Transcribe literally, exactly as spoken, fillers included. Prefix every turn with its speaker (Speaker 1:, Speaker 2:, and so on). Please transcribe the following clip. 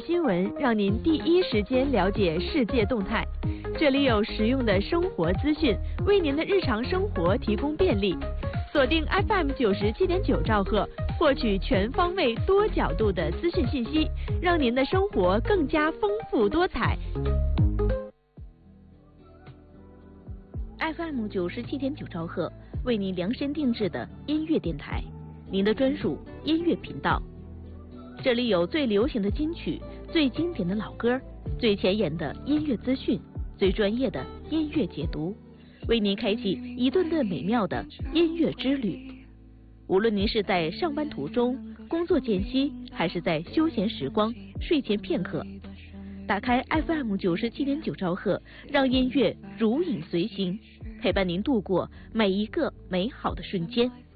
Speaker 1: 新闻，让您第一时间了解世界动态。这里有实用的生活资讯，为您的日常生活提供便利。锁定 F M 九十七点九兆赫，获取全方位、多角度的资讯信息，让您的生活更加丰富多彩。
Speaker 2: F M 九十七点九兆赫，为您量身定制的音乐电台，您的专属音乐频道。这里有最流行的金曲、最经典的老歌、最前沿的音乐资讯、最专业的音乐解读，为您开启一段段美妙的音乐之旅。无论您是在上班途中、工作间隙，还是在休闲时光、睡前片刻，打开 F M 九十七点九兆赫，让音乐如影随形，陪伴您度过每一个美好的瞬间。